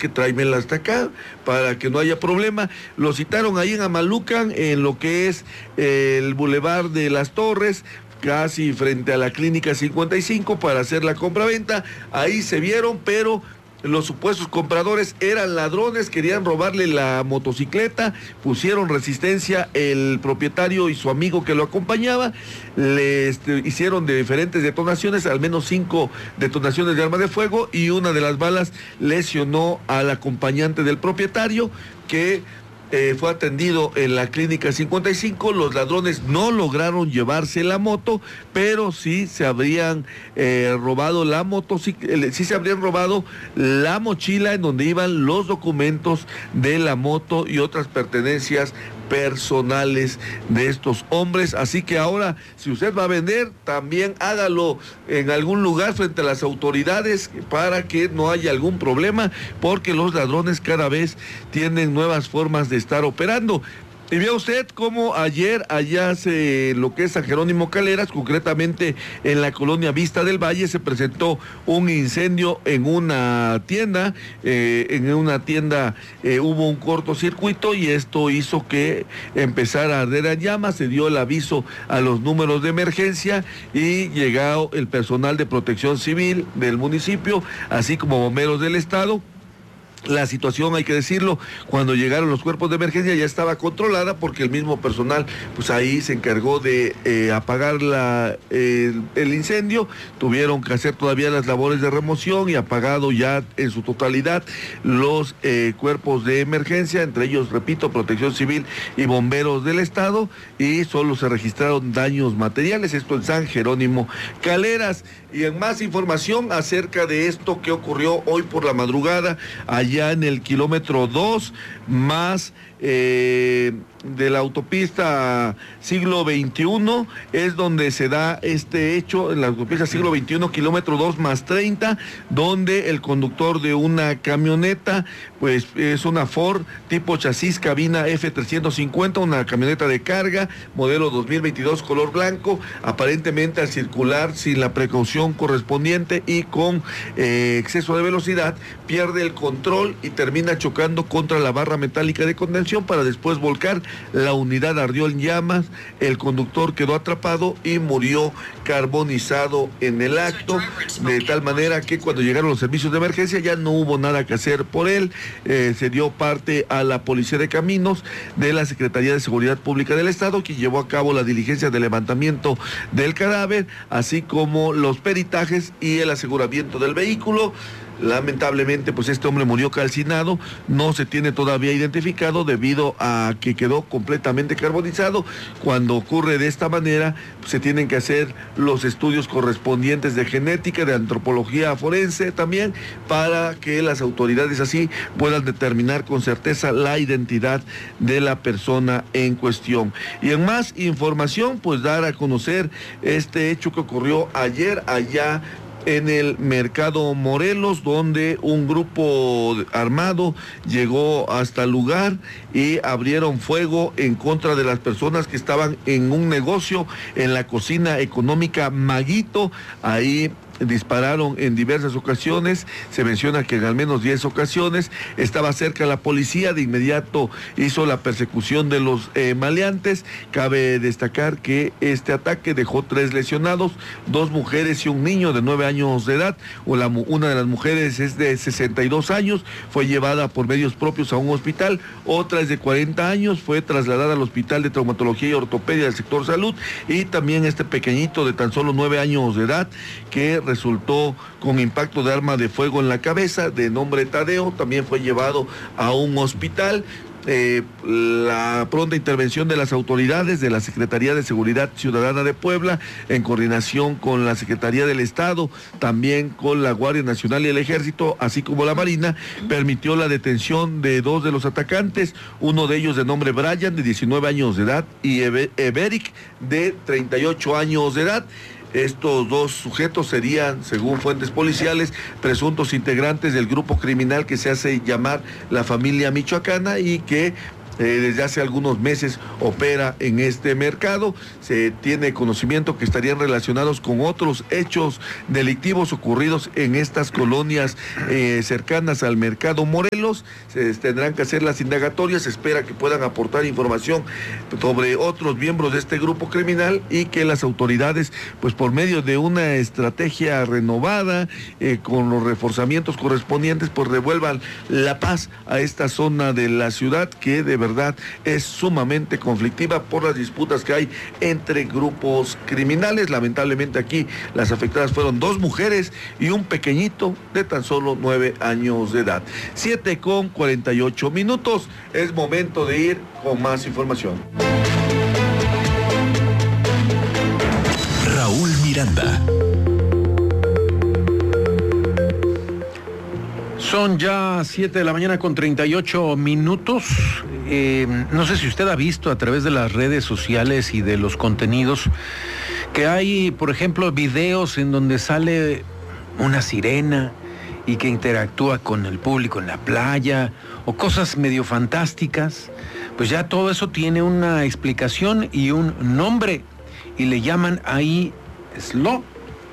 que tráemela hasta acá para que no haya problema. Lo citaron ahí en Amalucan, en lo que es el Boulevard de las Torres, casi frente a la Clínica 55, para hacer la compraventa. Ahí se vieron, pero los supuestos compradores eran ladrones, querían robarle la motocicleta, pusieron resistencia el propietario y su amigo que lo acompañaba, le hicieron de diferentes detonaciones, al menos 5 detonaciones de arma de fuego, y una de las balas lesionó al acompañante del propietario, que fue atendido en la Clínica 55. Los ladrones no lograron llevarse la moto, pero sí se habrían robado la motocicleta, sí se habrían robado la mochila en donde iban los documentos de la moto y otras pertenencias personales de estos hombres. Así que ahora, si usted va a vender, también hágalo en algún lugar frente a las autoridades para que no haya algún problema, porque los ladrones cada vez tienen nuevas formas de estar operando. Y vea usted cómo ayer allá lo que es San Jerónimo Caleras, concretamente en la colonia Vista del Valle, se presentó un incendio en una tienda. Hubo un cortocircuito y esto hizo que empezara a arder en llamas. Se dio el aviso a los números de emergencia y llegó el personal de protección civil del municipio, así como bomberos del estado. La situación, hay que decirlo, cuando llegaron los cuerpos de emergencia ya estaba controlada, porque el mismo personal pues ahí se encargó de apagar el incendio. Tuvieron que hacer todavía las labores de remoción y apagado ya en su totalidad los cuerpos de emergencia, entre ellos, repito, protección civil y bomberos del estado, y solo se registraron daños materiales, esto en San Jerónimo Caleras. Y en más información acerca de esto que ocurrió hoy por la madrugada, allá en el kilómetro 2 más de la autopista siglo XXI, es donde se da este hecho, en la autopista siglo XXI, kilómetro 2 más 30, donde el conductor de una camioneta, pues es una Ford tipo chasis cabina F350, una camioneta de carga, modelo 2022, color blanco, aparentemente al circular sin la precaución correspondiente y con exceso de velocidad, pierde el control y termina chocando contra la barra metálica de contención para después volcar. La unidad ardió en llamas, el conductor quedó atrapado y murió carbonizado en el acto, de tal manera que cuando llegaron los servicios de emergencia ya no hubo nada que hacer por él. Se dio parte a la Policía de Caminos de la Secretaría de Seguridad Pública del Estado, que llevó a cabo la diligencia de levantamiento del cadáver, así como los peritajes y el aseguramiento del vehículo. Lamentablemente, pues este hombre murió calcinado, no se tiene todavía identificado debido a que quedó completamente carbonizado. Cuando ocurre de esta manera, se tienen que hacer los estudios correspondientes de genética, de antropología forense también, para que las autoridades así puedan determinar con certeza la identidad de la persona en cuestión. Y en más información, pues dar a conocer este hecho que ocurrió ayer allá en el Mercado Morelos, donde un grupo armado llegó hasta el lugar y abrieron fuego en contra de las personas que estaban en un negocio en la cocina económica Maguito. Ahí dispararon en diversas ocasiones, se menciona que en al menos 10 ocasiones. Estaba cerca la policía, de inmediato hizo la persecución de los maleantes. Cabe destacar que este ataque dejó 3 lesionados, 2 mujeres y un niño de 9 años de edad. Una de las mujeres es de 62 años, fue llevada por medios propios a un hospital, otra es de 40 años, fue trasladada al Hospital de Traumatología y Ortopedia del sector salud, y también este pequeñito de tan solo 9 años de edad, que resultó con impacto de arma de fuego en la cabeza, de nombre Tadeo, también fue llevado a un hospital. La pronta intervención de las autoridades de la Secretaría de Seguridad Ciudadana de Puebla, en coordinación con la Secretaría del Estado, también con la Guardia Nacional y el Ejército, así como la Marina, permitió la detención de 2 de los atacantes, uno de ellos de nombre Brian, de 19 años de edad, y Eberic, de 38 años de edad. Estos 2 sujetos serían, según fuentes policiales, presuntos integrantes del grupo criminal que se hace llamar la Familia Michoacana, y que desde hace algunos meses opera en este mercado. Se tiene conocimiento que estarían relacionados con otros hechos delictivos ocurridos en estas colonias cercanas al mercado Morelos. Se tendrán que hacer las indagatorias. Se espera que puedan aportar información sobre otros miembros de este grupo criminal y que las autoridades, pues por medio de una estrategia renovada, con los reforzamientos correspondientes, pues devuelvan la paz a esta zona de la ciudad, que de verdad es sumamente conflictiva por las disputas que hay entre grupos criminales. Lamentablemente aquí las afectadas fueron 2 mujeres y un pequeñito de tan solo 9 años de edad. 7:48. Es momento de ir con más información. Raúl Miranda. Son ya 7:38 a.m. No sé si usted ha visto a través de las redes sociales y de los contenidos que hay, por ejemplo, videos en donde sale una sirena y que interactúa con el público en la playa, o cosas medio fantásticas. Pues ya todo eso tiene una explicación y un nombre, y le llaman ahí SLOP,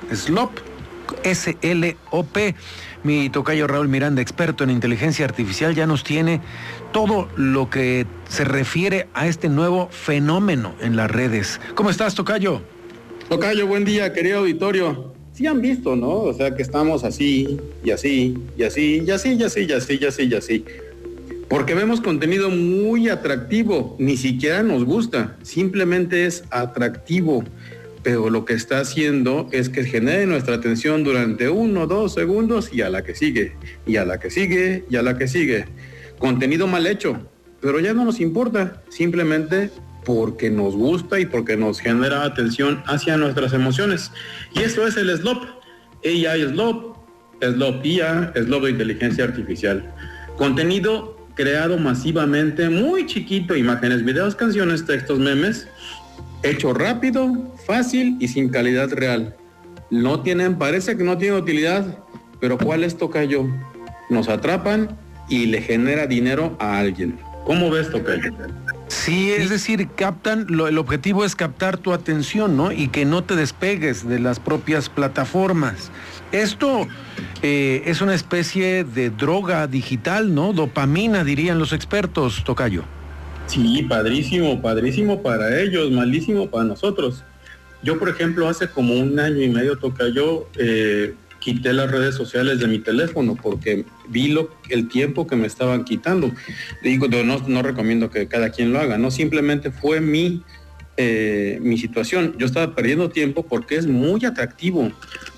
S-L-O-P. Mi tocayo Raúl Miranda, experto en inteligencia artificial, ya nos tiene todo lo que se refiere a este nuevo fenómeno en las redes. ¿Cómo estás, tocayo? Tocayo, buen día, querido auditorio. Sí han visto, ¿no? O sea, que estamos así, y así, y así, y así, y así, y así, y así, y así. Porque vemos contenido muy atractivo, ni siquiera nos gusta, simplemente es atractivo. Pero lo que está haciendo es que genere nuestra atención durante 1 o 2 segundos y a la que sigue, y a la que sigue, y a la que sigue. Contenido mal hecho, pero ya no nos importa, simplemente porque nos gusta y porque nos genera atención hacia nuestras emociones. Y eso es el SLOP, AI SLOP, SLOP IA, SLOP de inteligencia artificial. Contenido creado masivamente, muy chiquito, imágenes, videos, canciones, textos, memes, hecho rápido, fácil y sin calidad real. Parece que no tienen utilidad, pero ¿cuál es, tocayo? Nos atrapan y le genera dinero a alguien. ¿Cómo ves, tocayo? Sí, es decir, el objetivo es captar tu atención, ¿no? Y que no te despegues de las propias plataformas. Esto es una especie de droga digital, ¿no? Dopamina, dirían los expertos, tocayo. Sí, padrísimo para ellos, malísimo para nosotros. Yo, por ejemplo, hace como 1 año y medio, tocayo, quité las redes sociales de mi teléfono porque vi el tiempo que me estaban quitando. Digo, no recomiendo que cada quien lo haga, no, simplemente fue mi situación. Yo estaba perdiendo tiempo porque es muy atractivo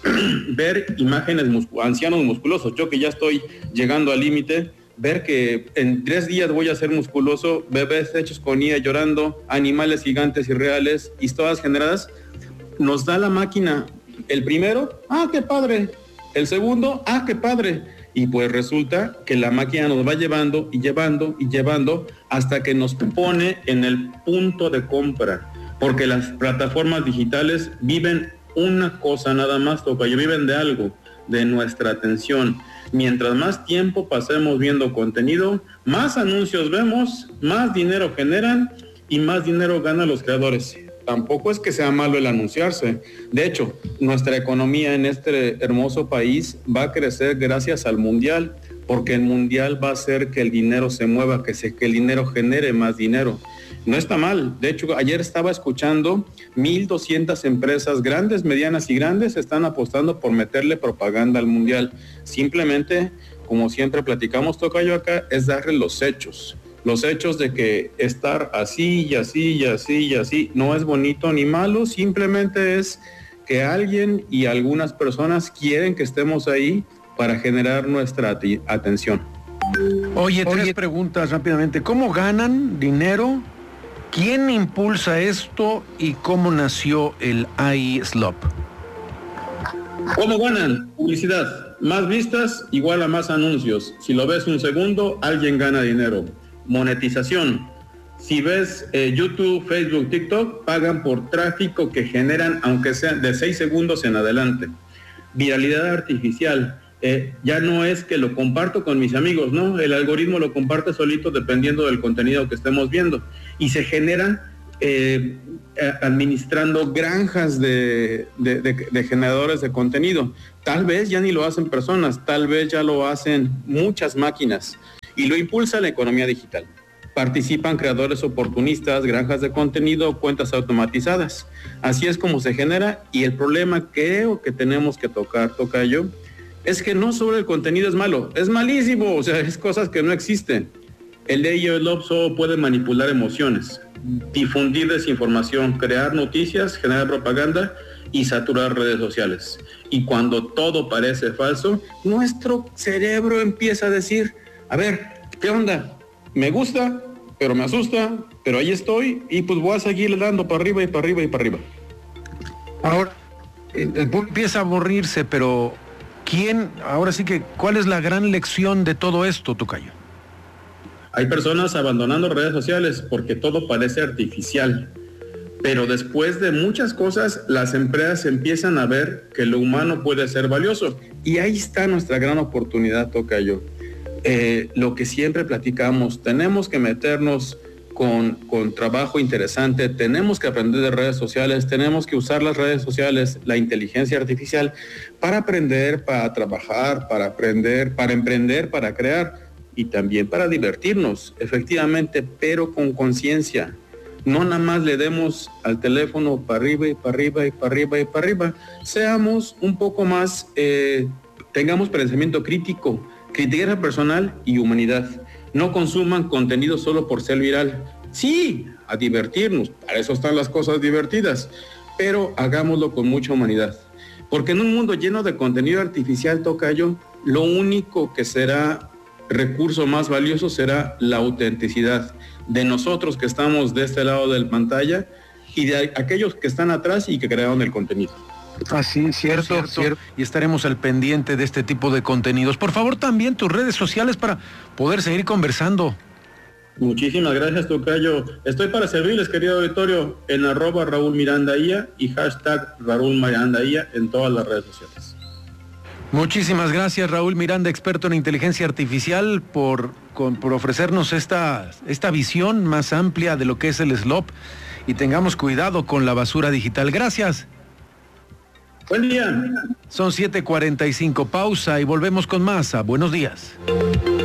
ver imágenes ancianos musculosos. Yo que ya estoy llegando al límite, ver que en 3 días voy a ser musculoso, bebés hechos con IA llorando, animales gigantes y reales, historias generadas, nos da la máquina. El primero, qué padre. El segundo, qué padre. Y pues resulta que la máquina nos va llevando y llevando y llevando hasta que nos pone en el punto de compra. Porque las plataformas digitales viven una cosa nada más, tocayo, viven de algo, de nuestra atención. Mientras más tiempo pasemos viendo contenido, más anuncios vemos, más dinero generan y más dinero ganan los creadores. Tampoco es que sea malo el anunciarse. De hecho, nuestra economía en este hermoso país va a crecer gracias al mundial, porque el mundial va a hacer que el dinero se mueva, que el dinero genere más dinero. No está mal. De hecho, ayer estaba escuchando 1,200 empresas grandes, medianas y grandes están apostando por meterle propaganda al mundial. Simplemente, como siempre platicamos, tocayo, acá, es darle los hechos. Los hechos de que estar así y así y así y así no es bonito ni malo, simplemente es que alguien y algunas personas quieren que estemos ahí para generar nuestra atención. Oye, 3 preguntas rápidamente. ¿Cómo ganan dinero? ¿Quién impulsa esto y cómo nació el AI SLOP? ¿Cómo ganan? Publicidad. Más vistas igual a más anuncios. Si lo ves 1 segundo, alguien gana dinero. Monetización. Si ves YouTube, Facebook, TikTok, pagan por tráfico que generan, aunque sea de 6 segundos en adelante. Viralidad artificial. Ya no es que lo comparto con mis amigos, ¿no? El algoritmo lo comparte solito dependiendo del contenido que estemos viendo. Y se generan administrando granjas de generadores de contenido. Tal vez ya ni lo hacen personas, tal vez ya lo hacen muchas máquinas. Y lo impulsa la economía digital. Participan creadores oportunistas, granjas de contenido, cuentas automatizadas. Así es como se genera, y el problema creo que tenemos que tocayo, es que no solo el contenido es malo, es malísimo, o sea, es cosas que no existen. El de ello, el OPSO puede manipular emociones, difundir desinformación, crear noticias, generar propaganda y saturar redes sociales. Y cuando todo parece falso, nuestro cerebro empieza a decir, a ver, ¿qué onda? Me gusta, pero me asusta, pero ahí estoy y pues voy a seguir dando para arriba y para arriba y para arriba. Ahora, empieza a aburrirse, pero ahora sí que, ¿cuál es la gran lección de todo esto, tocayo? Hay personas abandonando redes sociales porque todo parece artificial, pero después de muchas cosas, las empresas empiezan a ver que lo humano puede ser valioso. Y ahí está nuestra gran oportunidad, tocayo. Lo que siempre platicamos, tenemos que meternos con trabajo interesante, tenemos que aprender de redes sociales, tenemos que usar las redes sociales, la inteligencia artificial, para aprender, para trabajar, para aprender, para emprender, para crear y también para divertirnos, efectivamente, pero con conciencia. No nada más le demos al teléfono para arriba y para arriba y para arriba y para arriba. Seamos un poco más, tengamos pensamiento crítico, criterio personal y humanidad. No consuman contenido solo por ser viral. Sí, a divertirnos, para eso están las cosas divertidas, pero hagámoslo con mucha humanidad. Porque en un mundo lleno de contenido artificial, tocayo, lo único que será recurso más valioso será la autenticidad de nosotros que estamos de este lado de la pantalla y de aquellos que están atrás y que crearon el contenido. Así, cierto. Y estaremos al pendiente de este tipo de contenidos. Por favor, también tus redes sociales para poder seguir conversando. Muchísimas gracias, tocayo. Estoy para servirles, querido auditorio, en @RaúlMirandaIA y #RaúlMirandaIA en todas las redes sociales. Muchísimas gracias, Raúl Miranda, experto en inteligencia artificial, por ofrecernos esta visión más amplia de lo que es el SLOP, y tengamos cuidado con la basura digital. Gracias. Buen día. Son 7:45, pausa y volvemos con más. Buenos días.